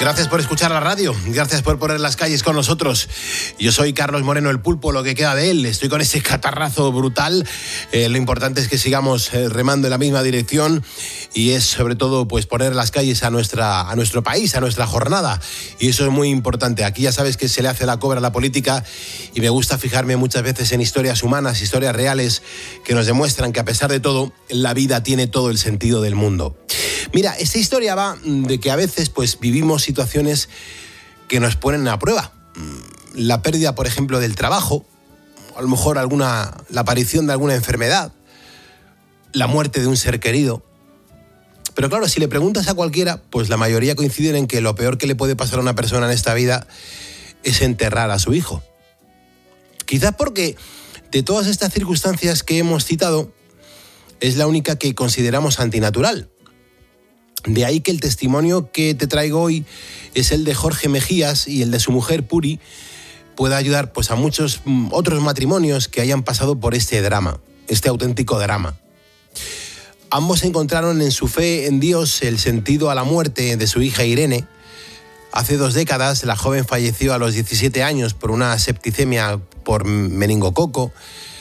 Gracias por escuchar la radio, gracias por poner las calles con nosotros. Yo soy Carlos Moreno, el Pulpo, lo que queda de él. Estoy con ese catarrazo brutal. Lo importante es que sigamos remando en la misma dirección y es sobre todo pues poner las calles a nuestro país, a nuestra jornada. Y eso es muy importante. Aquí ya sabes que se le hace la cobra a la política y me gusta fijarme muchas veces en historias humanas, historias reales que nos demuestran que a pesar de todo, la vida tiene todo el sentido del mundo. Mira, esta historia va de que a veces pues vivimos situaciones que nos ponen a prueba. La pérdida, por ejemplo, del trabajo, a lo mejor la aparición de alguna enfermedad, la muerte de un ser querido. Pero claro, si le preguntas a cualquiera, pues la mayoría coinciden en que lo peor que le puede pasar a una persona en esta vida es enterrar a su hijo. Quizás porque de todas estas circunstancias que hemos citado, es la única que consideramos antinatural. De ahí que el testimonio que te traigo hoy es el de Jorge Mejías y el de su mujer Puri pueda ayudar pues a muchos otros matrimonios que hayan pasado por este drama, este auténtico drama. Ambos encontraron en su fe en Dios el sentido a la muerte de su hija Irene. Hace 2 décadas la joven falleció a los 17 años por una septicemia por meningococo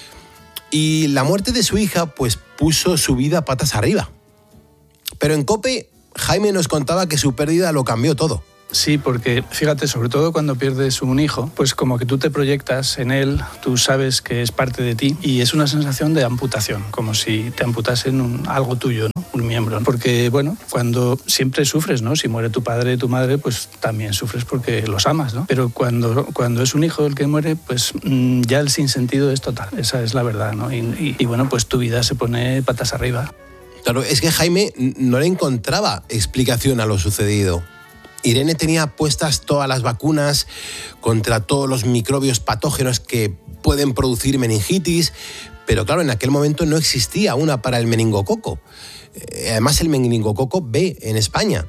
y la muerte de su hija pues puso su vida patas arriba. Pero en COPE, Jaime nos contaba que su pérdida lo cambió todo. Sí, porque fíjate, sobre todo cuando pierdes un hijo, pues como que tú te proyectas en él, tú sabes que es parte de ti y es una sensación de amputación, como si te amputasen algo tuyo, ¿no? Un miembro. Porque, bueno, cuando siempre sufres, ¿no? Si muere tu padre, tu madre, pues también sufres porque los amas, ¿no? Pero cuando es un hijo el que muere, pues ya el sinsentido es total, esa es la verdad, ¿no? Y bueno, pues tu vida se pone patas arriba. Claro, es que Jaime no le encontraba explicación a lo sucedido. Irene tenía puestas todas las vacunas contra todos los microbios patógenos que pueden producir meningitis, pero claro, en aquel momento no existía una para el meningococo. Además, el meningococo B en España.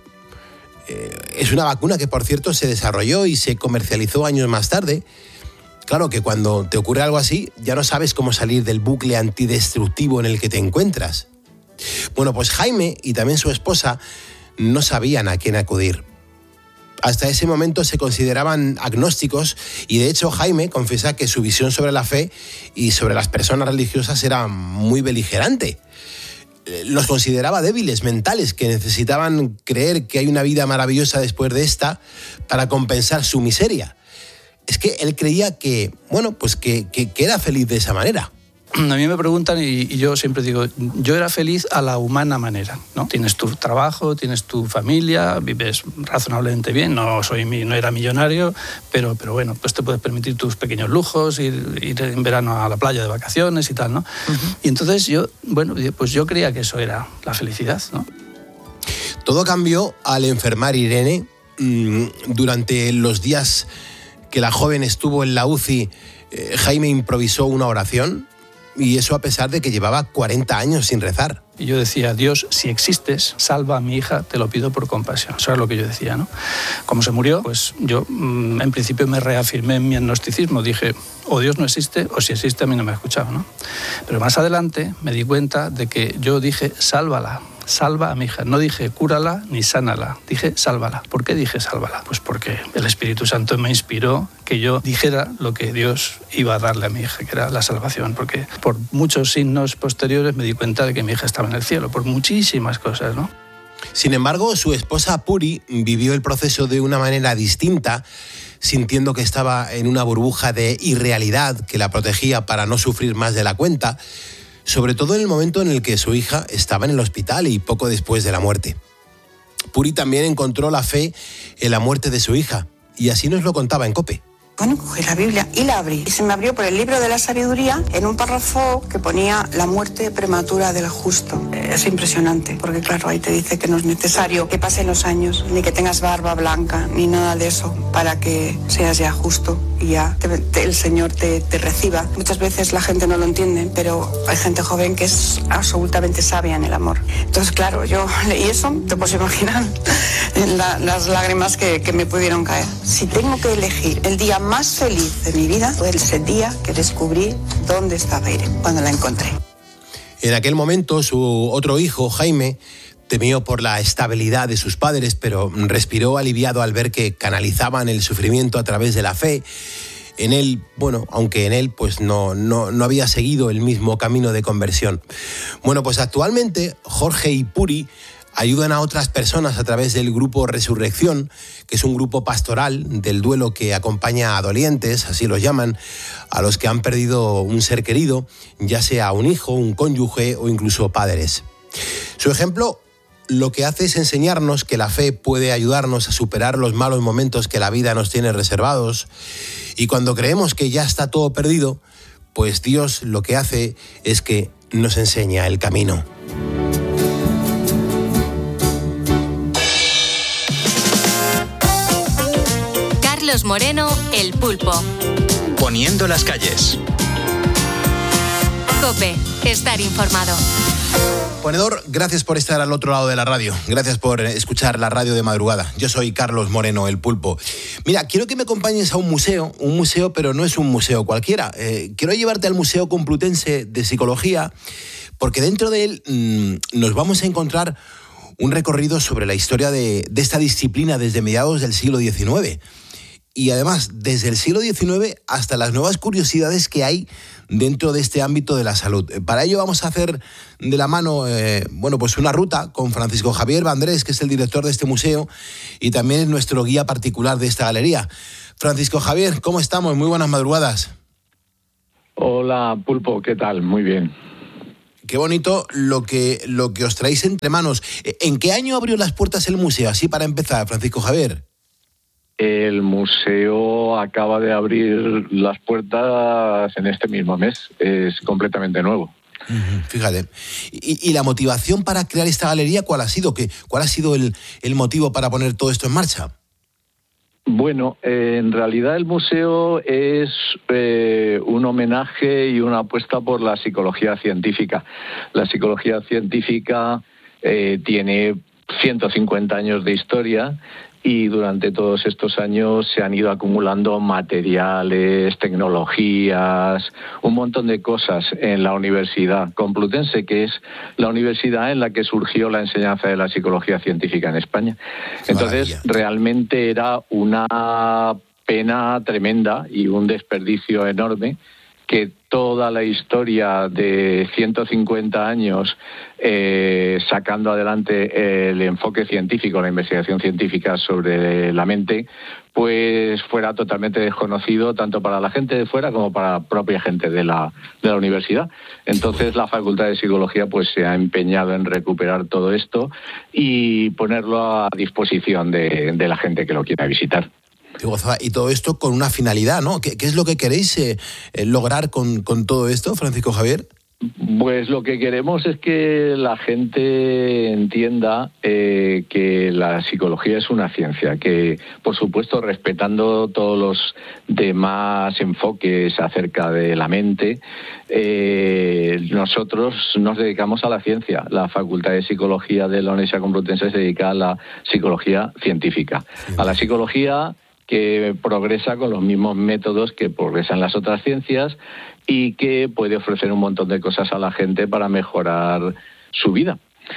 Es una vacuna que, por cierto, se desarrolló y se comercializó años más tarde. Claro que cuando te ocurre algo así, ya no sabes cómo salir del bucle antidestructivo en el que te encuentras. Bueno, pues Jaime y también su esposa no sabían a quién acudir. Hasta ese momento se consideraban agnósticos y de hecho Jaime confiesa que su visión sobre la fe y sobre las personas religiosas era muy beligerante. Los consideraba débiles mentales que necesitaban creer que hay una vida maravillosa después de esta para compensar su miseria. Es que él creía que, bueno, pues que era feliz de esa manera. A mí me preguntan y yo siempre digo, yo era feliz a la humana manera, ¿no? Tienes tu trabajo, tienes tu familia, vives razonablemente bien, no era millonario, pero bueno, pues te puedes permitir tus pequeños lujos, ir en verano a la playa de vacaciones y tal, ¿no? Uh-huh. Y entonces yo creía que eso era la felicidad, ¿no? Todo cambió al enfermar Irene. Durante los días que la joven estuvo en la UCI, Jaime improvisó una oración. Y eso a pesar de que llevaba 40 años sin rezar. Y yo decía, Dios, si existes, salva a mi hija, te lo pido por compasión. Eso es lo que yo decía, ¿no? Como se murió, pues yo en principio me reafirmé en mi agnosticismo. Dije, o Dios no existe, o si existe a mí no me ha escuchado, ¿no? Pero más adelante me di cuenta de que yo dije, sálvala. Salva a mi hija. No dije cúrala ni sánala, dije sálvala. ¿Por qué dije sálvala? Pues porque el Espíritu Santo me inspiró que yo dijera lo que Dios iba a darle a mi hija, que era la salvación, porque por muchos signos posteriores me di cuenta de que mi hija estaba en el cielo, por muchísimas cosas, ¿no? Sin embargo, su esposa Puri vivió el proceso de una manera distinta, sintiendo que estaba en una burbuja de irrealidad que la protegía para no sufrir más de la cuenta, sobre todo en el momento en el que su hija estaba en el hospital y poco después de la muerte. Puri también encontró la fe en la muerte de su hija, y así nos lo contaba en COPE. Bueno, cogí la Biblia y la abrí. Y se me abrió por el libro de la sabiduría en un párrafo que ponía la muerte prematura del justo. Es impresionante, porque claro, ahí te dice que no es necesario que pasen los años, ni que tengas barba blanca, ni nada de eso, para que seas ya justo y ya el Señor te reciba. Muchas veces la gente no lo entiende, pero hay gente joven que es absolutamente sabia en el amor. Entonces, claro, yo leí eso, te puedes imaginar las lágrimas que me pudieron caer. Si tengo que elegir el día más feliz de mi vida, fue ese día que descubrí dónde estaba Irene, cuando la encontré. En aquel momento, su otro hijo, Jaime, Temió por la estabilidad de sus padres, pero respiró aliviado al ver que canalizaban el sufrimiento a través de la fe. En él, bueno, aunque en él pues no había seguido el mismo camino de conversión. Bueno, pues actualmente Jorge y Puri ayudan a otras personas a través del grupo Resurrección, que es un grupo pastoral del duelo que acompaña a dolientes, así los llaman, a los que han perdido un ser querido, ya sea un hijo, un cónyuge o incluso padres. Su ejemplo lo que hace es enseñarnos que la fe puede ayudarnos a superar los malos momentos que la vida nos tiene reservados, y cuando creemos que ya está todo perdido, pues Dios lo que hace es que nos enseña el camino. Carlos Moreno, El Pulpo. Poniendo las calles. COPE, estar informado. Ponedor, gracias por estar al otro lado de la radio. Gracias por escuchar la radio de madrugada. Yo soy Carlos Moreno, El Pulpo. Mira, quiero que me acompañes a un museo, pero no es un museo cualquiera. Quiero llevarte al Museo Complutense de Psicología, porque dentro de él nos vamos a encontrar un recorrido sobre la historia de esta disciplina desde mediados del siglo XIX. Y además, desde el siglo XIX hasta las nuevas curiosidades que hay dentro de este ámbito de la salud. Para ello vamos a hacer de la mano pues una ruta con Francisco Javier Vandrés, que es el director de este museo y también es nuestro guía particular de esta galería. Francisco Javier, ¿cómo estamos? Muy buenas madrugadas. Hola, Pulpo, ¿qué tal? Muy bien. Qué bonito lo que os traéis entre manos. ¿En qué año abrió las puertas el museo? Así para empezar, Francisco Javier. El museo acaba de abrir las puertas en este mismo mes. Es completamente nuevo. Fíjate. ¿Y la motivación para crear esta galería cuál ha sido? ¿Cuál ha sido el motivo para poner todo esto en marcha? Bueno, en realidad el museo es un homenaje y una apuesta por la psicología científica. La psicología científica tiene 150 años de historia. Y durante todos estos años se han ido acumulando materiales, tecnologías, un montón de cosas en la Universidad Complutense, que es la universidad en la que surgió la enseñanza de la psicología científica en España. Entonces, realmente era una pena tremenda y un desperdicio enorme que toda la historia de 150 años sacando adelante el enfoque científico, la investigación científica sobre la mente, pues fuera totalmente desconocido tanto para la gente de fuera como para la propia gente de la universidad. Entonces la Facultad de Psicología pues se ha empeñado en recuperar todo esto y ponerlo a disposición de la gente que lo quiera visitar. Y todo esto con una finalidad, ¿no? ¿Qué es lo que queréis lograr con todo esto, Francisco Javier? Pues lo que queremos es que la gente entienda que la psicología es una ciencia, que por supuesto respetando todos los demás enfoques acerca de la mente, nosotros nos dedicamos a la ciencia. La Facultad de Psicología de la Universidad Complutense se dedica a la psicología científica, a la psicología que progresa con los mismos métodos que progresan las otras ciencias y que puede ofrecer un montón de cosas a la gente para mejorar su vida.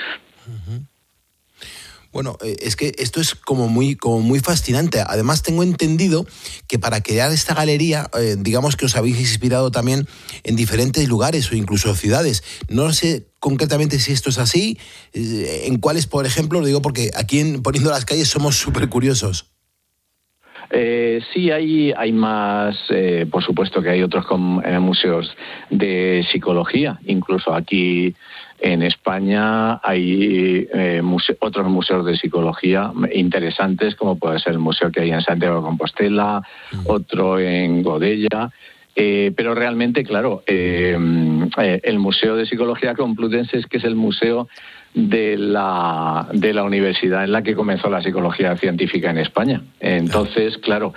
Bueno, es que esto es como muy fascinante. Además, tengo entendido que para crear esta galería, digamos que os habéis inspirado también en diferentes lugares o incluso ciudades. No sé concretamente si esto es así, en cuáles, por ejemplo, lo digo porque aquí en Poniendo las Calles somos súper curiosos. Sí, hay más, por supuesto que hay otros museos de psicología, incluso aquí en España hay otros museos de psicología interesantes, como puede ser el museo que hay en Santiago de Compostela, otro en Godella, pero realmente, claro, el Museo de Psicología Complutense es que es el museo de la universidad en la que comenzó la psicología científica en España. Entonces, claro,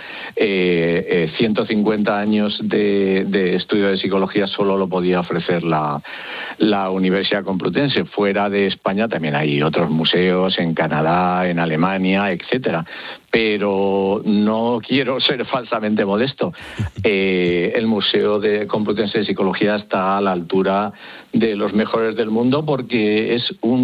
150 años de estudio de psicología solo lo podía ofrecer la Universidad Complutense. Fuera de España también hay otros museos, en Canadá, en Alemania, etcétera. Pero no quiero ser falsamente modesto. El Museo Complutense de Psicología está a la altura de los mejores del mundo porque es un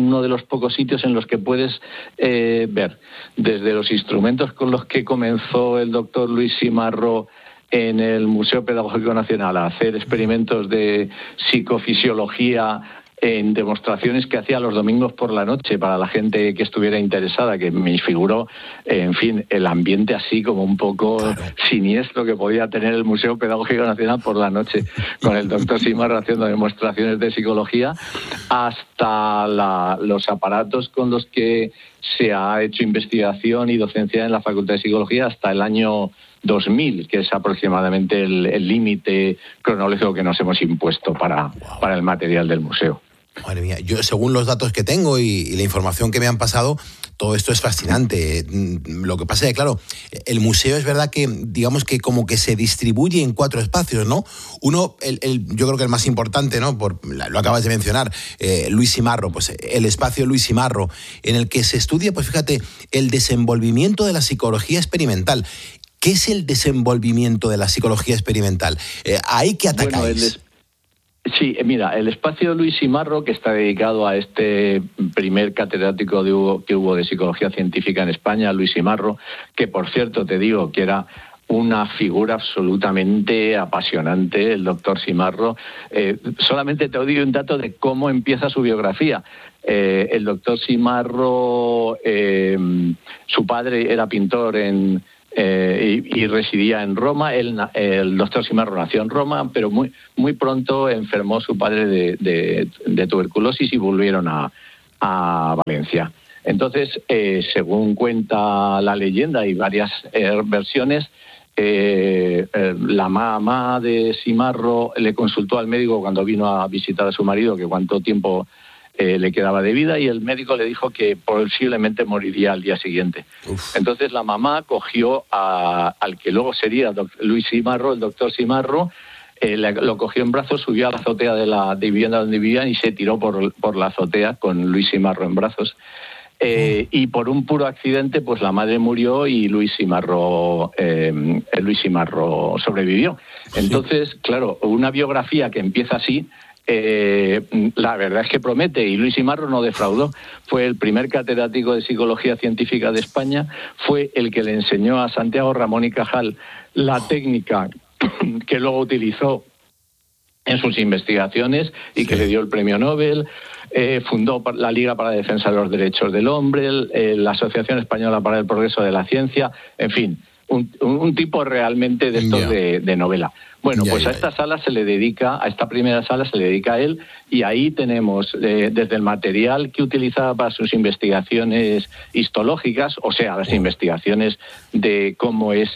uno de los pocos sitios en los que puedes ver desde los instrumentos con los que comenzó el doctor Luis Simarro en el Museo Pedagógico Nacional a hacer experimentos de psicofisiología en demostraciones que hacía los domingos por la noche para la gente que estuviera interesada, que me figuró, en fin, el ambiente así como un poco siniestro que podía tener el Museo Pedagógico Nacional por la noche, con el doctor Simarro haciendo demostraciones de psicología, hasta los aparatos con los que se ha hecho investigación y docencia en la Facultad de Psicología hasta el año 2000, que es aproximadamente el límite cronológico que nos hemos impuesto para el material del museo. Madre mía, yo según los datos que tengo y la información que me han pasado, todo esto es fascinante. Lo que pasa es que, claro, el museo es verdad que, digamos que como que se distribuye en 4 espacios, ¿no? Uno, yo creo que el más importante, ¿no? Lo acabas de mencionar, Luis Simarro, pues el espacio Luis Simarro, en el que se estudia, pues fíjate, el desenvolvimiento de la psicología experimental. ¿Qué es el desenvolvimiento de la psicología experimental? ¿Ahí qué atacáis? Sí, mira, el espacio Luis Simarro, que está dedicado a este primer catedrático que hubo de psicología científica en España, Luis Simarro, que por cierto te digo que era una figura absolutamente apasionante, el doctor Simarro. Solamente te doy un dato de cómo empieza su biografía. El doctor Simarro, su padre era pintor y residía en Roma. El doctor Simarro nació en Roma, pero muy pronto enfermó su padre de tuberculosis y volvieron a Valencia. Entonces, según cuenta la leyenda y varias versiones, la mamá de Simarro le consultó al médico cuando vino a visitar a su marido que cuánto tiempo le quedaba de vida, y el médico le dijo que posiblemente moriría al día siguiente. Entonces la mamá cogió al que luego sería Luis Simarro, el doctor Simarro, lo cogió en brazos, subió a la azotea de la vivienda donde vivían y se tiró por la azotea con Luis Simarro en brazos. Y por un puro accidente, pues la madre murió y Luis Simarro sobrevivió. Entonces, claro, una biografía que empieza así, la verdad es que promete, y Luis Simarro no defraudó. Fue el primer catedrático de psicología científica de España, fue el que le enseñó a Santiago Ramón y Cajal la técnica que luego utilizó en sus investigaciones y que le dio el premio Nobel. Fundó la Liga para la Defensa de los Derechos del Hombre, la Asociación Española para el Progreso de la Ciencia, en fin, un tipo realmente de estos de novela. Bueno, pues a esta primera sala se le dedica a él, y ahí tenemos desde el material que utilizaba para sus investigaciones histológicas, o sea, las investigaciones de cómo es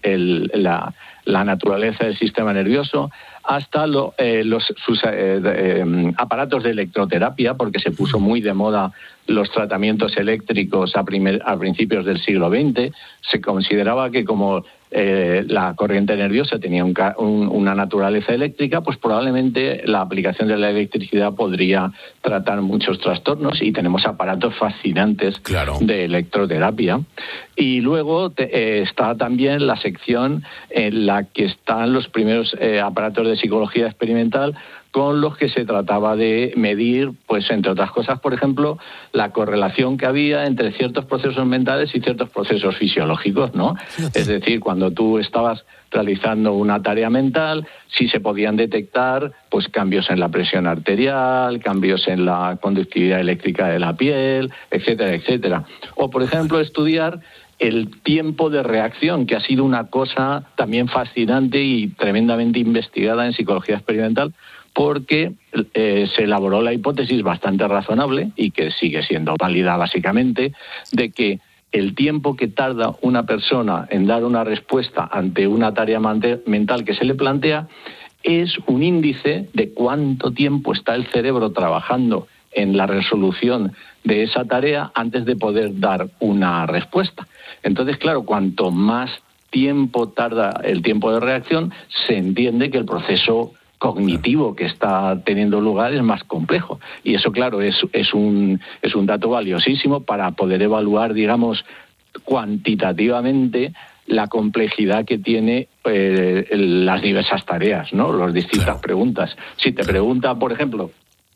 la naturaleza del sistema nervioso, hasta sus aparatos de electroterapia, porque se puso muy de moda los tratamientos eléctricos a principios del siglo XX. Se consideraba que como la corriente nerviosa tenía una naturaleza eléctrica, pues probablemente la aplicación de la electricidad podría tratar muchos trastornos, y tenemos aparatos fascinantes de electroterapia. Y luego está también la sección en la que están los primeros aparatos de psicología experimental, con los que se trataba de medir, pues entre otras cosas, por ejemplo, la correlación que había entre ciertos procesos mentales y ciertos procesos fisiológicos, ¿no? Es decir, cuando tú estabas realizando una tarea mental, si se podían detectar pues cambios en la presión arterial, cambios en la conductividad eléctrica de la piel, etcétera, etcétera. O, por ejemplo, estudiar el tiempo de reacción, que ha sido una cosa también fascinante y tremendamente investigada en psicología experimental, porque se elaboró la hipótesis bastante razonable, y que sigue siendo válida básicamente, de que el tiempo que tarda una persona en dar una respuesta ante una tarea mental que se le plantea es un índice de cuánto tiempo está el cerebro trabajando en la resolución de esa tarea antes de poder dar una respuesta. Entonces, claro, cuanto más tiempo tarda el tiempo de reacción, se entiende que el proceso cognitivo que está teniendo lugar es más complejo. Y eso, claro, es un dato valiosísimo para poder evaluar, digamos, cuantitativamente la complejidad que tiene las diversas tareas, ¿no? Las distintas preguntas. Si te pregunta, por ejemplo,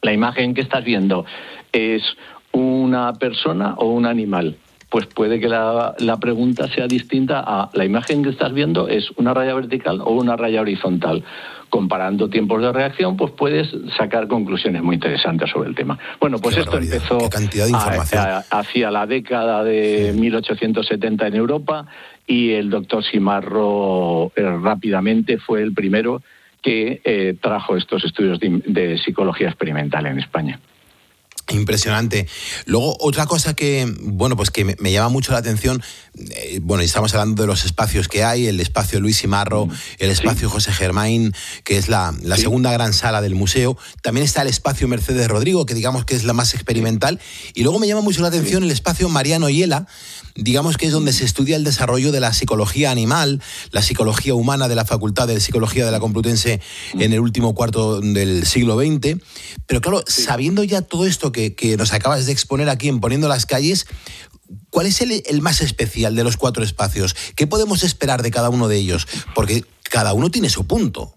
¿La imagen que estás viendo es una persona o un animal? Pues puede que la pregunta sea distinta a la imagen que estás viendo es una raya vertical o una raya horizontal. Comparando tiempos de reacción, pues puedes sacar conclusiones muy interesantes sobre el tema. Bueno, pues esto empezó hacia la década de 1870 en Europa, y el doctor Simarro rápidamente fue el primero que trajo estos estudios de psicología experimental en España. Impresionante. Luego, otra cosa que, bueno, pues que me llama mucho la atención, bueno, estamos hablando de los espacios que hay, el espacio Luis Simarro, el espacio José Germain, que es la segunda gran sala del museo. También está el espacio Mercedes Rodrigo, que digamos que es la más experimental. Y luego me llama mucho la atención el espacio Mariano Hiela, digamos que es donde se estudia el desarrollo de la psicología animal, la psicología humana de la Facultad de Psicología de la Complutense en el último cuarto del siglo XX. Pero claro, sabiendo ya todo esto que nos acabas de exponer aquí en Poniendo las Calles, ¿cuál es el más especial de los 4 espacios? ¿Qué podemos esperar de cada uno de ellos? Porque cada uno tiene su punto.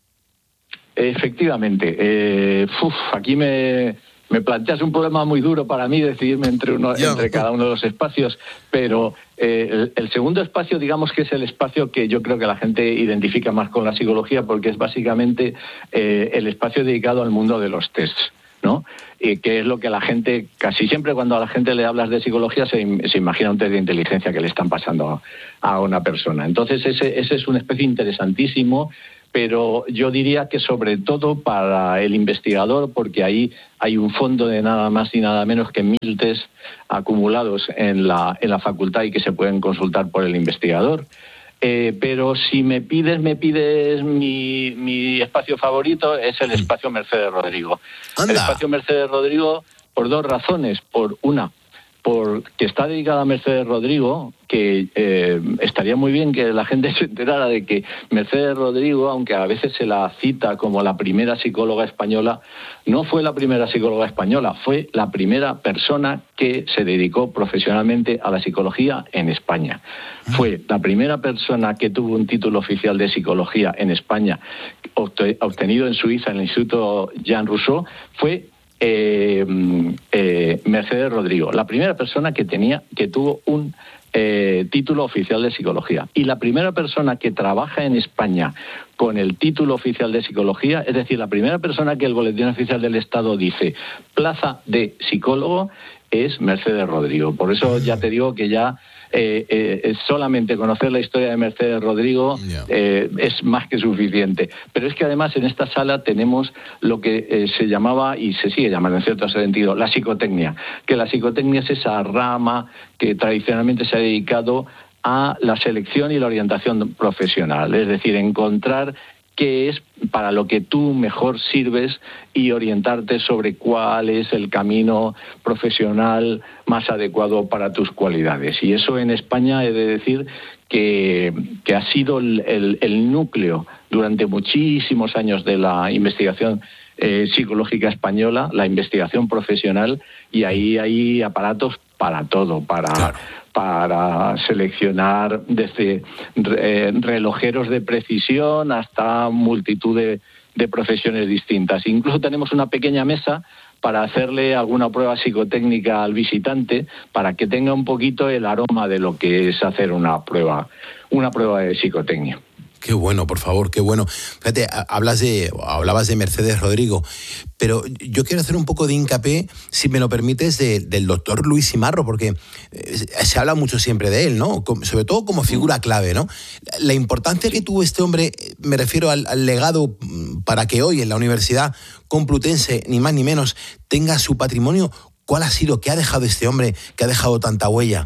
Efectivamente. Aquí me planteas un problema muy duro para mí decidirme entre cada uno de los espacios, pero el segundo espacio, digamos que es el espacio que yo creo que la gente identifica más con la psicología, porque es básicamente el espacio dedicado al mundo de los tests, ¿no? Que es lo que la gente, casi siempre cuando a la gente le hablas de psicología se imagina un test de inteligencia que le están pasando a una persona. Entonces ese es una especie interesantísimo, pero yo diría que sobre todo para el investigador, porque ahí hay un fondo de nada más y nada menos que 1000 test acumulados en la facultad y que se pueden consultar por el investigador. Pero si me pides mi espacio favorito, es el espacio Mercedes Rodrigo. ¡Anda! El espacio Mercedes Rodrigo por 2 razones. Por una, porque está dedicada a Mercedes Rodrigo, que estaría muy bien que la gente se enterara de que Mercedes Rodrigo, aunque a veces se la cita como la primera psicóloga española, no fue la primera psicóloga española, fue la primera persona que se dedicó profesionalmente a la psicología en España. Fue la primera persona que tuvo un título oficial de psicología en España, obtenido en Suiza, en el Instituto Jean Rousseau, fue Mercedes Rodrigo, la primera persona que tuvo un título oficial de psicología, y la primera persona que trabaja en España con el título oficial de psicología, es decir, la primera persona que el Boletín Oficial del Estado dice plaza de psicólogo, es Mercedes Rodrigo. Por eso ya te digo que ya solamente conocer la historia de Mercedes Rodrigo es más que suficiente. Pero es que además en esta sala tenemos lo que se llamaba, y se sigue llamando en cierto sentido, la psicotecnia, que la psicotecnia es esa rama que tradicionalmente se ha dedicado a la selección y la orientación profesional, es decir, encontrar qué es para lo que tú mejor sirves y orientarte sobre cuál es el camino profesional más adecuado para tus cualidades. Y eso en España he de decir que ha sido el núcleo durante muchísimos años de la investigación psicológica española, la investigación profesional, y ahí hay aparatos para todo, para seleccionar desde relojeros de precisión hasta multitud de profesiones distintas. Incluso tenemos una pequeña mesa para hacerle alguna prueba psicotécnica al visitante, para que tenga un poquito el aroma de lo que es hacer una prueba de psicotecnia. Qué bueno, por favor, qué bueno. Fíjate, hablabas de Mercedes Rodrigo, pero yo quiero hacer un poco de hincapié, si me lo permites, del doctor Luis Simarro, porque se habla mucho siempre de él, ¿no? Sobre todo como figura clave, ¿no? La importancia que tuvo este hombre, me refiero al legado para que hoy en la Universidad Complutense, ni más ni menos, tenga su patrimonio. ¿Cuál ha sido? ¿Qué ha dejado este hombre que ha dejado tanta huella?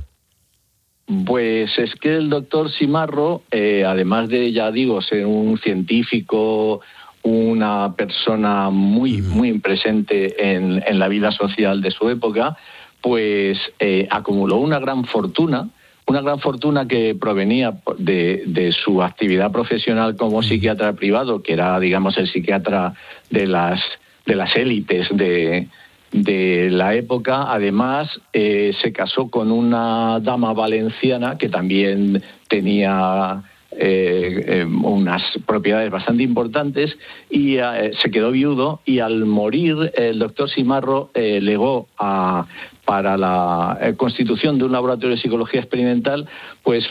Pues es que el doctor Simarro, además de, ya digo, ser un científico, una persona muy presente en la vida social de su época, pues acumuló una gran fortuna que provenía de su actividad profesional como psiquiatra privado, que era, digamos, el psiquiatra de las élites de la época. Además, se casó con una dama valenciana que también tenía unas propiedades bastante importantes y se quedó viudo, y al morir el doctor Simarro legó para la constitución de un laboratorio de psicología experimental, pues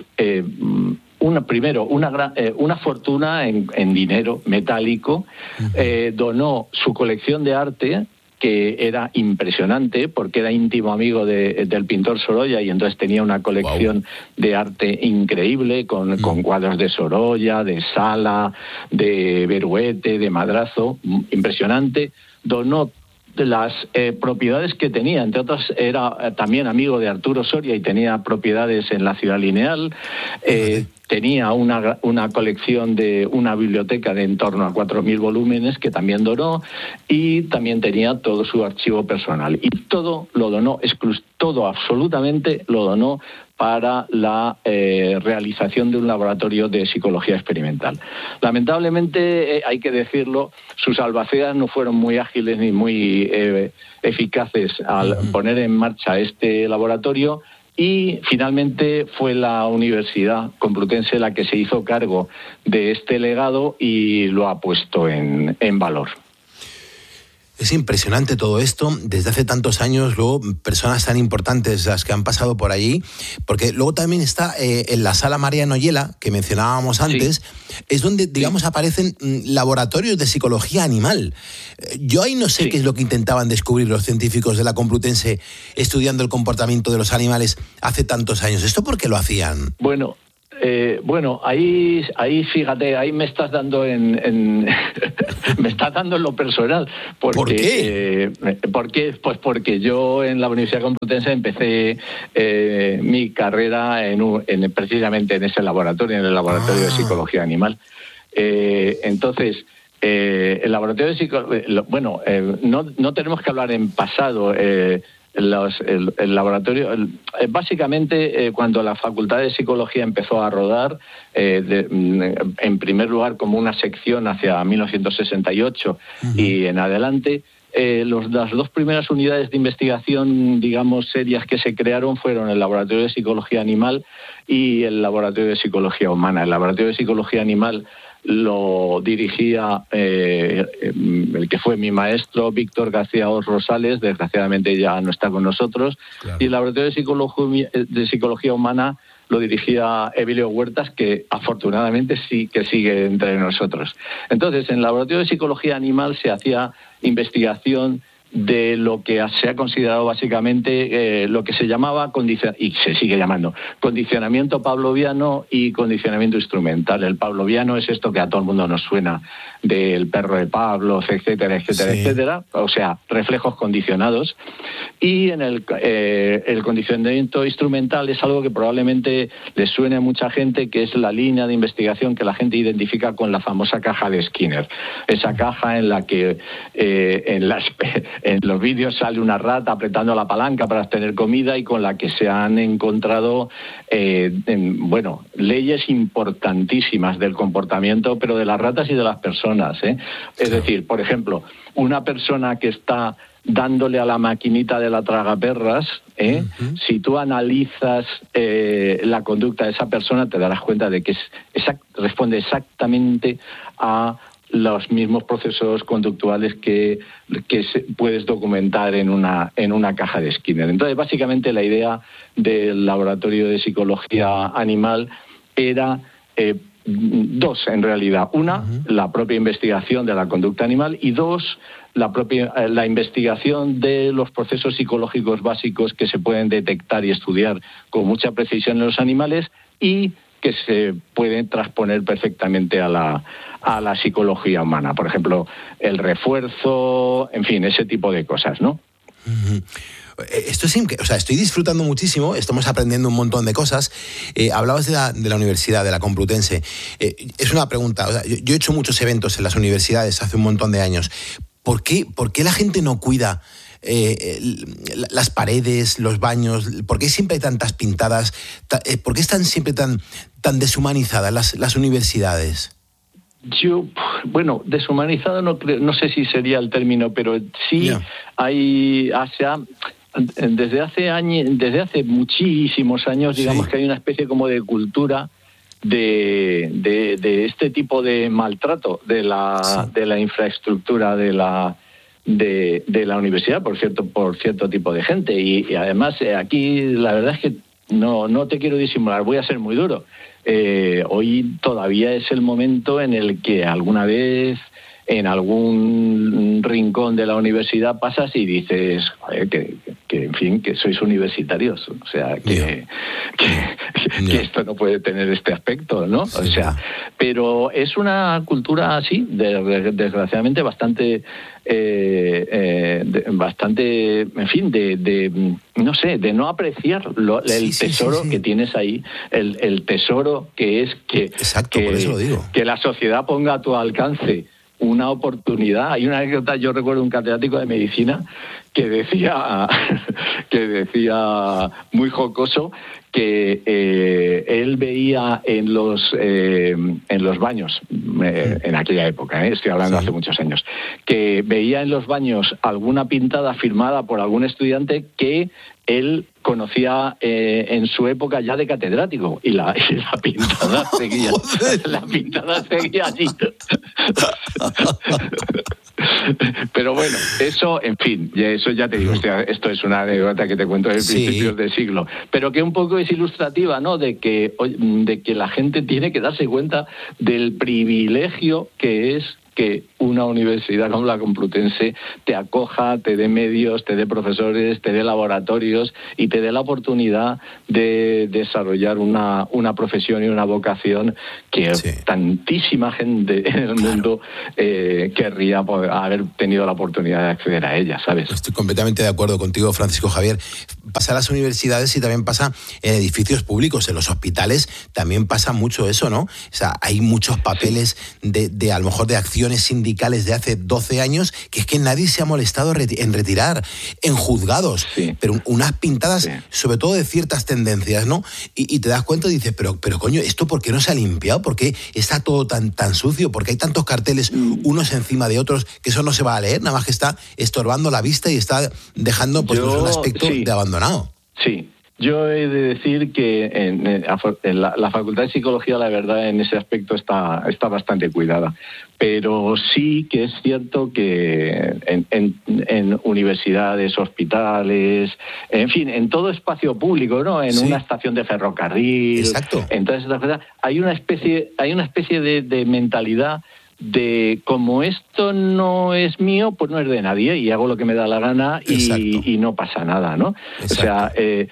una fortuna en dinero metálico. Donó su colección de arte, que era impresionante porque era íntimo amigo del pintor Sorolla, y entonces tenía una colección de arte increíble con cuadros de Sorolla, de Sala, de Beruete, de Madrazo, impresionante. Donó las propiedades que tenía, entre otras era también amigo de Arturo Soria y tenía propiedades en la Ciudad Lineal. Tenía una colección de una biblioteca de en torno a 4.000 volúmenes que también donó, y también tenía todo su archivo personal. Y todo lo donó, todo absolutamente lo donó para la realización de un laboratorio de psicología experimental. Lamentablemente, hay que decirlo, sus albaceas no fueron muy ágiles ni muy eficaces al poner en marcha este laboratorio, y finalmente fue la Universidad Complutense la que se hizo cargo de este legado y lo ha puesto en valor. Es impresionante todo esto, desde hace tantos años, luego personas tan importantes las que han pasado por allí, porque luego también está en la Sala María Noyela, que mencionábamos antes, es donde, digamos, aparecen laboratorios de psicología animal. Yo ahí no sé qué es lo que intentaban descubrir los científicos de la Complutense estudiando el comportamiento de los animales hace tantos años. ¿Esto por qué lo hacían? Bueno, ahí fíjate, ahí me estás dando me estás dando en lo personal. Porque, ¿por qué? ¿Por qué? Pues porque yo en la Universidad Complutense empecé mi carrera precisamente en ese laboratorio, en el laboratorio de psicología animal. Entonces, el laboratorio de psicología... no tenemos que hablar en pasado. El laboratorio, básicamente, cuando la Facultad de Psicología empezó a rodar, en primer lugar como una sección hacia 1968 y en adelante, las dos primeras unidades de investigación, digamos, serias que se crearon fueron el Laboratorio de Psicología Animal y el Laboratorio de Psicología Humana. El Laboratorio de Psicología Animal lo dirigía el que fue mi maestro, Víctor García Os Rosales, desgraciadamente ya no está con nosotros, claro. Y el Laboratorio de Psicología Humana lo dirigía Emilio Huertas, que afortunadamente sí que sigue entre nosotros. Entonces, en el Laboratorio de Psicología Animal se hacía investigación de lo que se ha considerado básicamente lo que se llamaba, y se sigue llamando, condicionamiento pavloviano y condicionamiento instrumental. El pavloviano es esto que a todo el mundo nos suena, del perro de Pavlov, etcétera, etcétera, sí, etcétera, o sea, reflejos condicionados. Y en el condicionamiento instrumental es algo que probablemente les suene a mucha gente, que es la línea de investigación que la gente identifica con la famosa caja de Skinner. Esa caja en la que en los vídeos sale una rata apretando la palanca para obtener comida, y con la que se han encontrado leyes importantísimas del comportamiento, pero de las ratas y de las personas. Es decir, por ejemplo, una persona que está dándole a la maquinita de la tragaperras, si tú analizas la conducta de esa persona, te darás cuenta de que responde exactamente a los mismos procesos conductuales que puedes documentar en una caja de Skinner. Entonces, básicamente la idea del Laboratorio de Psicología Animal era dos, en realidad. Una, la propia investigación de la conducta animal, y dos, la investigación de los procesos psicológicos básicos que se pueden detectar y estudiar con mucha precisión en los animales y que se pueden transponer perfectamente a la psicología humana. Por ejemplo, el refuerzo, en fin, ese tipo de cosas, ¿no? Esto es estoy disfrutando muchísimo, estamos aprendiendo un montón de cosas. Hablabas de la universidad, de la Complutense. Es una pregunta, yo he hecho muchos eventos en las universidades hace un montón de años. ¿Por qué la gente no cuida las paredes, los baños? ¿Por qué siempre hay tantas pintadas? ¿Por qué están siempre tan deshumanizadas las universidades? Deshumanizado no sé si sería el término, pero sí hay... Desde hace muchísimos años, digamos, que hay una especie como de cultura de este tipo de maltrato de la infraestructura de la universidad por cierto tipo de gente. Y además aquí la verdad es que no te quiero disimular, voy a ser muy duro. Hoy todavía es el momento en el que alguna vez en algún rincón de la universidad pasas y dices, joder, que en fin, que sois universitarios, o sea, que esto no puede tener este aspecto, ¿no? Sí, o sea, pero es una cultura así, desgraciadamente bastante, en fin, no sé, de no apreciar el tesoro que tienes ahí, el tesoro que es que, exacto, por eso lo digo, que la sociedad ponga a tu alcance una oportunidad. Hay una anécdota, yo recuerdo un catedrático de medicina que decía muy jocoso que él veía en los baños, en aquella época, estoy hablando hace muchos años, que veía en los baños alguna pintada firmada por algún estudiante que él conocía en su época ya de catedrático, y la pintada seguía, allí. Pero bueno, eso, en fin, eso ya te digo, esto es una anécdota que te cuento desde principios del siglo, pero que un poco es ilustrativa, ¿no? De que la gente tiene que darse cuenta del privilegio que es que una universidad como la Complutense te acoja, te dé medios, te dé profesores, te dé laboratorios y te dé la oportunidad de desarrollar una profesión y una vocación que tantísima gente en el mundo querría haber tenido la oportunidad de acceder a ella, ¿sabes? Estoy completamente de acuerdo contigo, Francisco Javier. Pasa en las universidades y también pasa en edificios públicos, en los hospitales también pasa mucho eso, ¿no? O sea, hay muchos papeles de a lo mejor de acciones sindicales de hace 12 años que es que nadie se ha molestado en retirar, en juzgados, pero unas pintadas sobre todo de ciertas tendencias, ¿no? Y te das cuenta y dices, pero coño, ¿esto por qué no se ha limpiado? ¿Por qué está todo tan sucio? ¿Por qué hay tantos carteles unos encima de otros que eso no se va a leer? Nada más que está estorbando la vista y está dejando pues, un aspecto de abandonado. Sí. Yo he de decir que en la Facultad de Psicología, la verdad, en ese aspecto está bastante cuidada. Pero sí que es cierto que en universidades, hospitales, en fin, en todo espacio público, ¿no? En una estación de ferrocarril, exacto, en todas estas cosas, hay una especie de mentalidad de como esto no es mío, pues no es de nadie y hago lo que me da la gana y no pasa nada, ¿no? Exacto. O sea,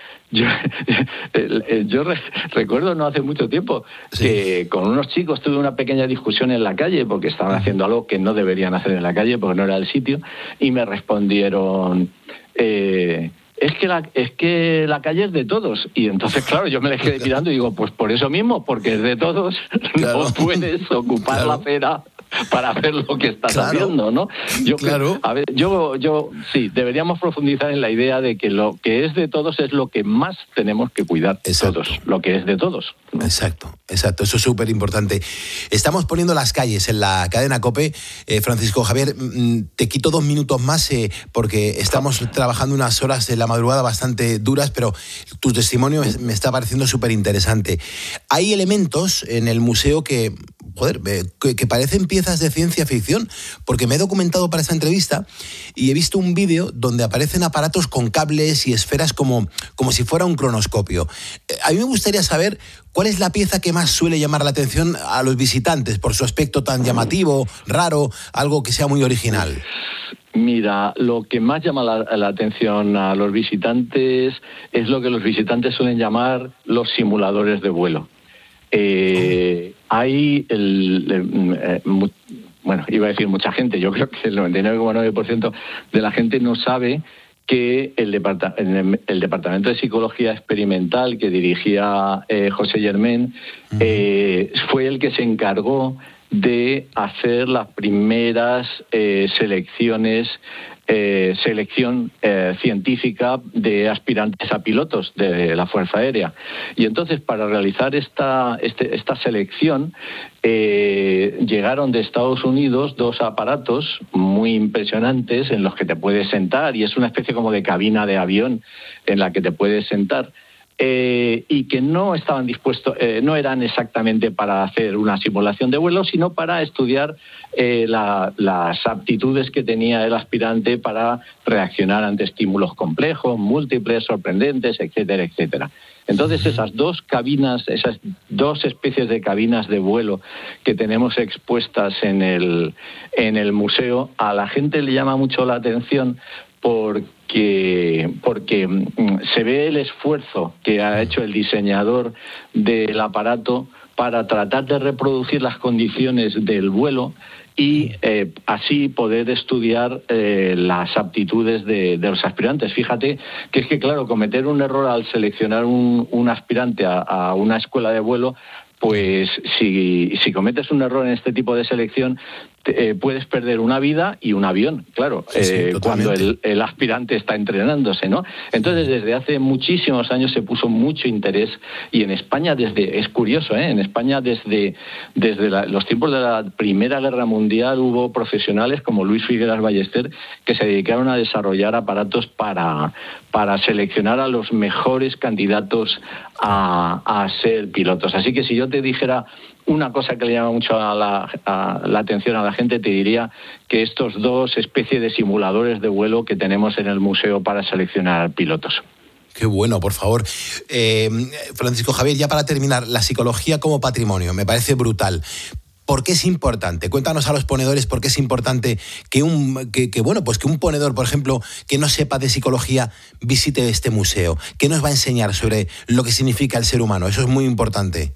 yo recuerdo no hace mucho tiempo que con unos chicos tuve una pequeña discusión en la calle porque estaban haciendo algo que no deberían hacer en la calle porque no era el sitio y me respondieron... Es que la calle es de todos. Y entonces, claro, yo me les quedé mirando y digo, pues por eso mismo, porque es de todos, no puedes ocupar la acera para hacer lo que estás haciendo, ¿no? Yo sí, deberíamos profundizar en la idea de que lo que es de todos es lo que más tenemos que cuidar todos, lo que es de todos, ¿no? Exacto, eso es súper importante. Estamos poniendo las calles en la cadena COPE. Francisco Javier, te quito 2 minutos más porque estamos trabajando unas horas de la madrugada bastante duras, pero tu testimonio me está pareciendo súper interesante. Hay elementos en el museo que parecen piezas de ciencia ficción, porque me he documentado para esta entrevista y he visto un vídeo donde aparecen aparatos con cables y esferas como si fuera un cronoscopio. A mí me gustaría saber cuál es la pieza que más suele llamar la atención a los visitantes por su aspecto tan llamativo, raro, algo que sea muy original. Mira, lo que más llama la atención a los visitantes es lo que los visitantes suelen llamar los simuladores de vuelo. Hay iba a decir mucha gente, yo creo que el 99,9% de la gente no sabe que el Departamento de Psicología Experimental que dirigía José Germain fue el que se encargó de hacer las primeras selección científica de aspirantes a pilotos de la Fuerza Aérea. Y entonces, para realizar esta selección, llegaron de Estados Unidos 2 aparatos muy impresionantes en los que te puedes sentar, y es una especie como de cabina de avión en la que te puedes sentar, y que no estaban dispuestos, no eran exactamente para hacer una simulación de vuelo, sino para estudiar las aptitudes que tenía el aspirante para reaccionar ante estímulos complejos, múltiples, sorprendentes, etcétera, etcétera. Entonces esas dos especies de cabinas de vuelo que tenemos expuestas en el museo, a la gente le llama mucho la atención porque se ve el esfuerzo que ha hecho el diseñador del aparato para tratar de reproducir las condiciones del vuelo y así poder estudiar las aptitudes de los aspirantes. Fíjate que es que, claro, cometer un error al seleccionar un aspirante a una escuela de vuelo, pues si cometes un error en este tipo de selección, puedes perder una vida y un avión, claro, cuando el aspirante está entrenándose, ¿no? Entonces, desde hace muchísimos años se puso mucho interés, y en España es curioso, en España desde los tiempos de la Primera Guerra Mundial hubo profesionales como Luis Figueras Ballester que se dedicaron a desarrollar aparatos para seleccionar a los mejores candidatos a ser pilotos. Así que si yo te dijera una cosa que le llama mucho la atención a la gente, te diría que estos dos especies de simuladores de vuelo que tenemos en el museo para seleccionar pilotos. Qué bueno, por favor. Francisco Javier, ya para terminar, la psicología como patrimonio, me parece brutal. ¿Por qué es importante? Cuéntanos a los ponedores por qué es importante que un ponedor, por ejemplo, que no sepa de psicología, visite este museo. ¿Qué nos va a enseñar sobre lo que significa el ser humano? Eso es muy importante.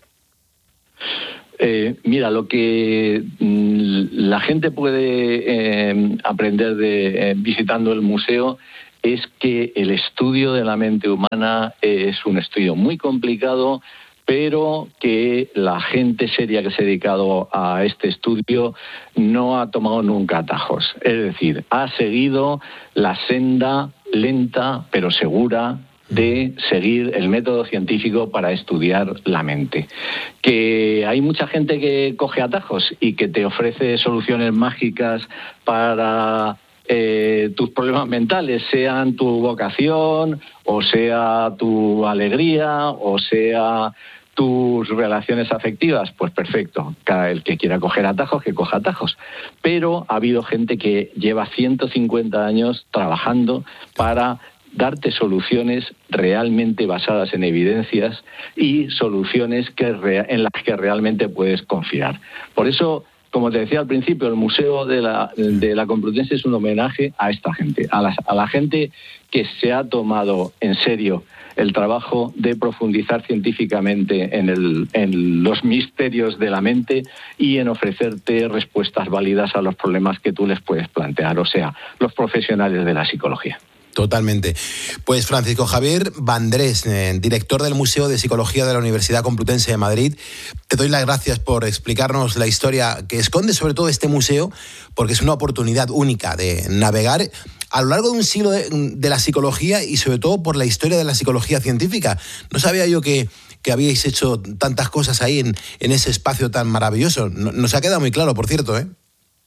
Mira, lo que la gente puede aprender visitando el museo es que el estudio de la mente humana es un estudio muy complicado, pero que la gente seria que se ha dedicado a este estudio no ha tomado nunca atajos. Es decir, ha seguido la senda lenta pero segura de seguir el método científico para estudiar la mente. Que hay mucha gente que coge atajos y que te ofrece soluciones mágicas para tus problemas mentales, sean tu vocación, o sea tu alegría, o sea tus relaciones afectivas, pues perfecto. El que quiera coger atajos, que coja atajos. Pero ha habido gente que lleva 150 años trabajando para darte soluciones realmente basadas en evidencias y soluciones en las que realmente puedes confiar. Por eso, como te decía al principio, el Museo de la Complutense es un homenaje a esta gente, a la gente que se ha tomado en serio el trabajo de profundizar científicamente en los misterios de la mente y en ofrecerte respuestas válidas a los problemas que tú les puedes plantear, o sea, los profesionales de la psicología. Totalmente. Pues Francisco Javier Vandrés, director del Museo de Psicología de la Universidad Complutense de Madrid, te doy las gracias por explicarnos la historia que esconde sobre todo este museo, porque es una oportunidad única de navegar a lo largo de un siglo de la psicología y sobre todo por la historia de la psicología científica. No sabía yo que habíais hecho tantas cosas ahí en ese espacio tan maravilloso. Nos ha quedado muy claro, por cierto, ¿eh?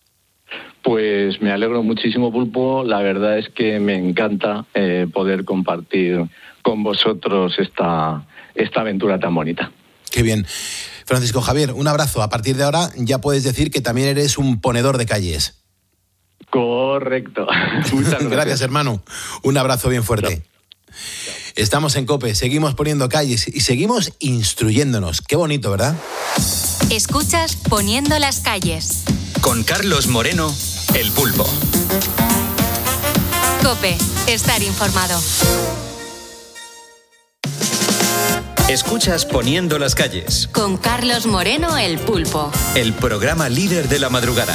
Pues me alegro muchísimo, Pulpo. La verdad es que me encanta poder compartir con vosotros esta aventura tan bonita. Qué bien. Francisco Javier, un abrazo. A partir de ahora ya puedes decir que también eres un ponedor de calles. Correcto. Muchas gracias. Gracias, hermano. Un abrazo bien fuerte. Chao. Estamos en COPE, seguimos poniendo calles y seguimos instruyéndonos. Qué bonito, ¿verdad? Escuchas Poniendo las calles. Con Carlos Moreno, El Pulpo. COPE, estar informado. Escuchas Poniendo las calles. Con Carlos Moreno, El Pulpo. El programa líder de la madrugada.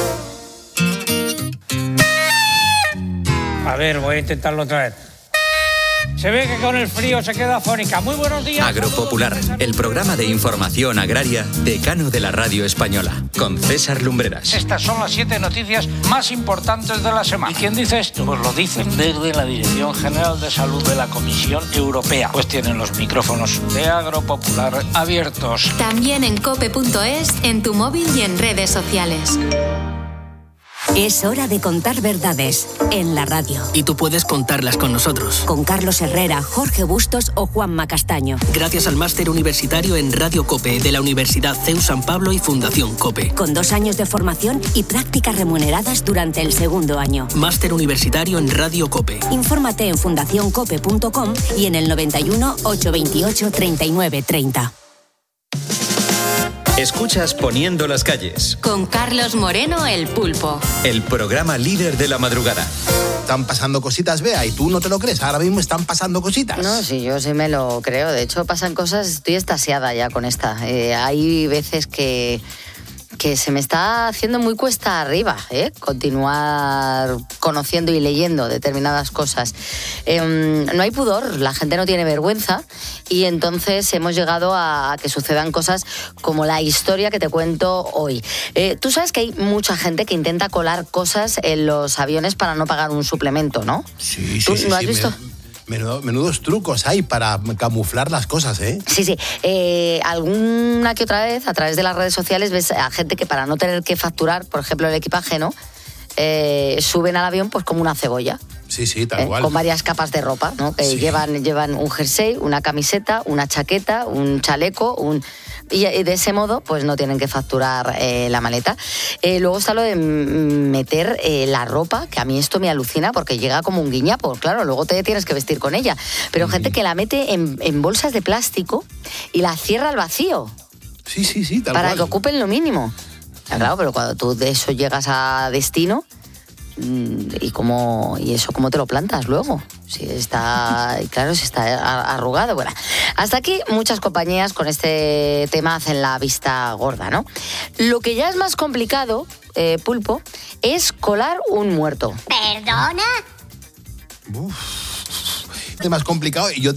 A ver, voy a intentarlo otra vez. Se ve que con el frío se queda afónica. Muy buenos días. Agropopular, el programa de información agraria decano de la radio española, con César Lumbreras. Estas son las 7 noticias más importantes de la semana. ¿Y quién dice esto? Pues lo dicen desde la Dirección General de Salud de la Comisión Europea. Pues tienen los micrófonos de Agropopular abiertos. También en cope.es, en tu móvil y en redes sociales. Es hora de contar verdades en la radio. Y tú puedes contarlas con nosotros. Con Carlos Herrera, Jorge Bustos o Juanma Castaño. Gracias al máster universitario en Radio COPE de la Universidad CEU San Pablo y Fundación COPE. Con 2 años de formación y prácticas remuneradas durante el segundo año. Máster universitario en Radio COPE. Infórmate en fundacioncope.com y en el 91 828 39 30. Escuchas Poniendo las calles. Con Carlos Moreno, el Pulpo. El programa líder de la madrugada. Están pasando cositas, Bea, y tú no te lo crees. Ahora mismo están pasando cositas. No, sí, yo sí me lo creo. De hecho, pasan cosas, estoy extasiada ya con esta. Hay veces que se me está haciendo muy cuesta arriba, continuar conociendo y leyendo determinadas cosas. No hay pudor, la gente no tiene vergüenza y entonces hemos llegado a que sucedan cosas como la historia que te cuento hoy. Tú sabes que hay mucha gente que intenta colar cosas en los aviones para no pagar un suplemento, ¿no? Sí. ¿Tú no has visto? Menudos trucos hay para camuflar las cosas, ¿eh? Sí. Alguna que otra vez, a través de las redes sociales, ves a gente que para no tener que facturar, por ejemplo, el equipaje, ¿no? Suben al avión pues como una cebolla. Sí, tal cual. Con varias capas de ropa, ¿no? Que llevan un jersey, una camiseta, una chaqueta, un chaleco, y de ese modo pues no tienen que facturar la maleta. Luego está lo de meter la ropa, que a mí esto me alucina porque llega como un guiñapo, claro, luego te tienes que vestir con ella. Pero gente que la mete en bolsas de plástico y la cierra al vacío. Sí, tal cual. Para que ocupen lo mínimo. Claro, pero cuando tú de eso llegas a destino, ¿y eso cómo te lo plantas luego? Si está arrugado. Bueno, hasta aquí muchas compañías con este tema hacen la vista gorda, ¿no? Lo que ya es más complicado, Pulpo, es colar un muerto. ¿Perdona? Es más complicado y yo